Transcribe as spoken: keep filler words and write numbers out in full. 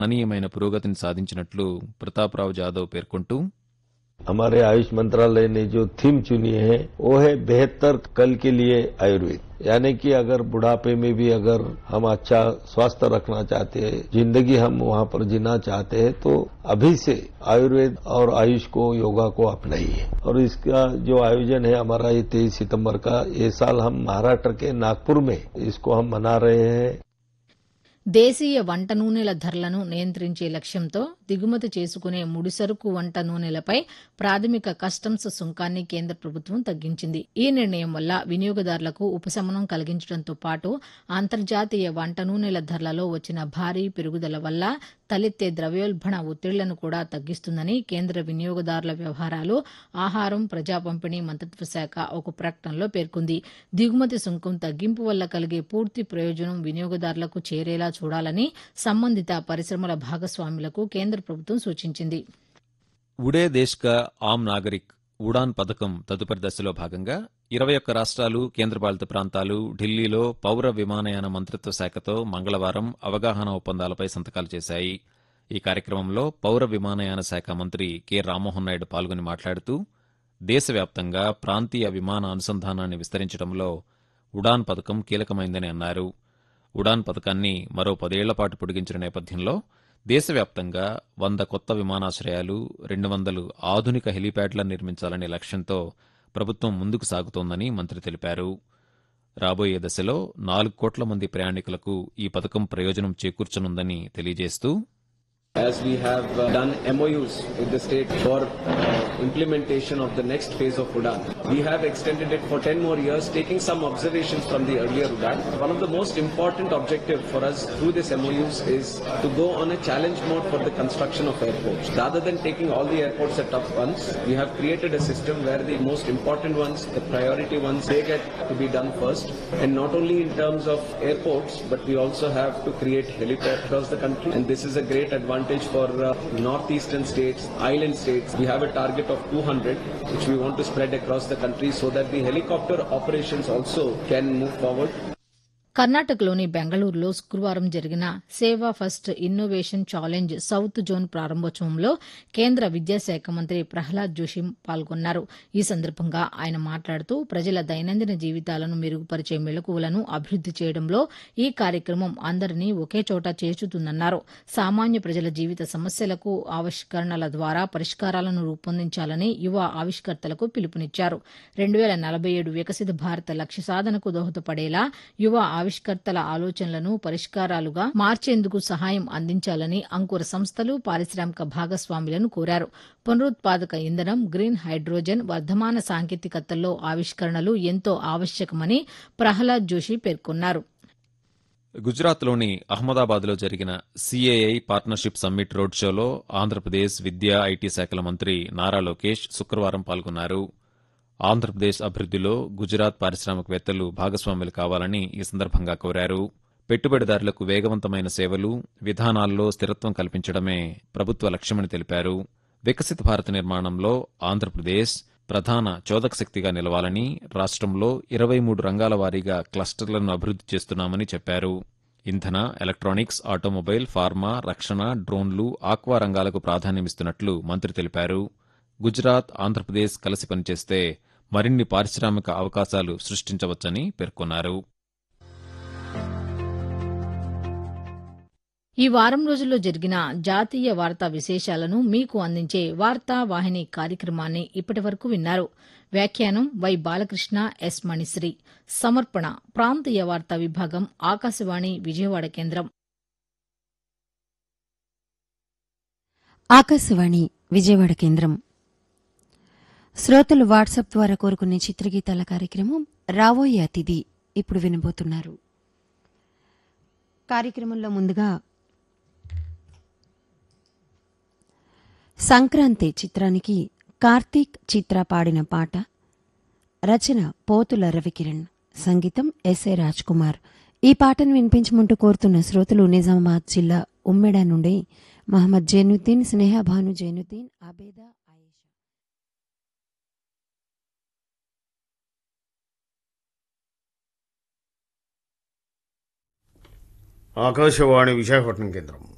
గణనీయమైన పురోగతిని సాధించినట్లు ప్రతాప్రావు జాదవ్ పేర్కొంటూ हमारे आयुष मंत्रालय ने जो थीम चुनी है वो है बेहतर कल के लिए आयुर्वेद, यानी कि अगर बुढ़ापे में भी अगर हम अच्छा स्वास्थ्य रखना चाहते हैं, जिंदगी हम वहां पर जीना चाहते हैं, तो अभी से आयुर्वेद और आयुष को योगा को अपनाइए। और इसका जो आयोजन है हमारा ये तेईस सितंबर का, ये साल हम महाराष्ट्र के नागपुर में इसको हम मना रहे हैं। దేశీయ వంట నూనెల ధరలను నియంత్రించే లక్ష్యంతో దిగుమతి చేసుకునే ముడిసరుకు వంట నూనెలపై ప్రాథమిక కస్టమ్స్ సుంకాన్ని కేంద్ర ప్రభుత్వం తగ్గించింది. ఈ నిర్ణయం వల్ల వినియోగదారులకు ఉపశమనం కలిగించడంతో పాటు అంతర్జాతీయ వంట నూనెల ధరలలో వచ్చిన భారీ పెరుగుదల వల్ల తలెత్తే ద్రవ్యోల్బణ ఒత్తిళ్లను కూడా తగ్గిస్తుందని కేంద్ర వినియోగదారుల వ్యవహారాలు, ఆహారం, ప్రజా పంపిణీ మంత్రిత్వ శాఖ ఒక ప్రకటనలో పేర్కొంది. దిగుమతి సుంకం తగ్గింపు వల్ల కలిగే పూర్తి ప్రయోజనం వినియోగదారులకు చేరేలా చూడాలని సంబంధిత పరిశ్రమల భాగస్వాములకు కేంద్ర ప్రభుత్వం సూచించింది. ఉడే దేశ్ కా ఆమ్ నాగరిక్ ఉడాన్ పథకం తదుపరి దశలో భాగంగా ఇరవై ఒక్క రాష్ట్రాలు, కేంద్రపాలిత ప్రాంతాలు ఢిల్లీలో పౌర విమానయాన మంత్రిత్వ శాఖతో మంగళవారం అవగాహన ఒప్పందాలపై సంతకాలు చేశాయి. ఈ కార్యక్రమంలో పౌర విమానయాన శాఖ మంత్రి కె రామ్మోహన్ నాయుడు పాల్గొని మాట్లాడుతూ దేశవ్యాప్తంగా ప్రాంతీయ విమాన అనుసంధానాన్ని విస్తరించడంలో ఉడాన్ పథకం కీలకమైందని అన్నారు. ఉడాన్ పథకాన్ని మరో పదేళ్ల పాటు పొడిగించిన నేపథ్యంలో దేశవ్యాప్తంగా వంద కొత్త విమానాశ్రయాలు, రెండు వందలు ఆధునిక హెలీప్యాడ్లను నిర్మించాలనే లక్ష్యంతో ప్రభుత్వం ముందుకు సాగుతోందని మంత్రి తెలిపారు. రాబోయే దశలో నాలుగు కోట్ల మంది ప్రయాణికులకు ఈ పథకం ప్రయోజనం చేకూర్చనుందని తెలియజేస్తూ As we have uh, done M O Us with the state for uh, implementation of the next phase of Udan, we have extended it for ten more years, taking some observations from the earlier Udan. One of the most important objectives for us through this M O Us is to go on a challenge mode for the construction of airports. Rather than taking all the airports at up once, we have created a system where the most important ones, the priority ones, they get to be done first. And not only in terms of airports, but we also have to create helipads across the country. And this is a great advantage for uh, northeastern states, island states. We have a target of two hundred, which we want to spread across the country so that the helicopter operations also can move forward. కర్ణాటకలోని బెంగళూరులో శుక్రవారం జరిగిన సేవా first innovation challenge south zone ప్రారంభోత్సవంలో కేంద్ర విద్యాశాఖ మంత్రి ప్రహ్లాద్ జోషి పాల్గొన్నారు. ఈ సందర్భంగా ఆయన మాట్లాడుతూ ప్రజల దైనందిన జీవితాలను మెరుగుపరిచే మెళకువలను అభివృద్ది చేయడంలో ఈ కార్యక్రమం అందరినీ ఒకే చోట చేర్చుతుందన్నారు. సామాన్య ప్రజల జీవిత సమస్యలకు ఆవిష్కరణల ద్వారా పరిష్కారాలను రూపొందించాలని యువ ఆవిష్కర్తలకు పిలుపునిచ్చారు. రెండు వేల నలభై ఏడు వికసిత భారత లక్ష్య సాధనకు దోహదపడేలా యువ ఆవిష్కర్తల ఆలోచనలను పరిష్కారాలుగా మార్చేందుకు సహాయం అందించాలని అంకుర సంస్థలు, పారిశ్రామిక భాగస్వాములను కోరారు. పునరుత్పాదక ఇంధనం, గ్రీన్ హైడ్రోజన్, వర్ధమాన సాంకేతికతల్లో ఆవిష్కరణలు ఎంతో ఆవశ్యకమని ప్రహ్లాద్ జోషి పేర్కొన్నారు. గుజరాత్లోని అహ్మదాబాద్లో జరిగిన సీఏఐ పార్ట్నర్షిప్ సమ్మిట్ రోడ్ షోలో ఆంధ్రప్రదేశ్ విద్యా, ఐటీ శాఖల మంత్రి నారా లోకేష్ శుక్రవారం పాల్గొన్నారు. ఆంధ్రప్రదేశ్ అభివృద్దిలో గుజరాత్ పారిశ్రామికవేత్తలు భాగస్వాములు కావాలని ఈ సందర్భంగా కోరారు. పెట్టుబడిదారులకు వేగవంతమైన సేవలు, విధానాల్లో స్థిరత్వం కల్పించడమే ప్రభుత్వ లక్ష్యమని తెలిపారు. వికసిత భారత నిర్మాణంలో ఆంధ్రప్రదేశ్ ప్రధాన చోదక శక్తిగా నిలవాలని రాష్ట్రంలో ఇరవై మూడు రంగాల వారీగా క్లస్టర్లను అభివృద్ది చేస్తున్నామని చెప్పారు. ఇంధన, ఎలక్ట్రానిక్స్, ఆటోమొబైల్, ఫార్మా, రక్షణ, డ్రోన్లు, ఆక్వా రంగాలకు ప్రాధాన్యమిస్తున్నట్లు మంత్రి తెలిపారు. గుజరాత్, ఆంధ్రప్రదేశ్ కలిసి పనిచేస్తే మరిన్ని పారిశ్రామిక అవకాశాలు సృష్టించవచ్చని పేర్కొన్నారు. ఈ వారం రోజుల్లో జరిగిన జాతీయ వార్తా విశేషాలను మీకు అందించే వార్తా వాహిని కార్యక్రమాన్ని ఇప్పటి వరకు విన్నారు. వ్యాఖ్యానం వై బాలకృష్ణ, ఎస్ మణిశ్రీ. సమర్పణ ప్రాంతీయ వార్తా విభాగం, ఆకాశవాణి విజయవాడ కేంద్రం. ఆకాశవాణి విజయవాడ కేంద్రం. శ్రోతలు వాట్సాప్ ద్వారా కోరుకునే చిత్రగీతాల కార్యక్రమం రాబోయే అతిథి ఇప్పుడు వినబోతున్నారు. కార్యక్రమంలో ముందుగా సంక్రాంతి చిత్రానికి కార్తీక్ చిత్ర పాడిన పాట, రచన పోతుల రవికిరణ్, సంగీతం ఎస్ఏ రాజ్ కుమార్. ఈ పాటను వినిపించమంటూ కోరుతున్న శ్రోతలు నిజామాబాద్ జిల్లా ఉమ్మెడ నుండి మహమ్మద్ జైనుద్దీన్, స్నేహ భాను జైనుద్దీన్, అబేదా, ఆయేషా. ఆకాశవాణి విశాఖపట్నం కేంద్రం.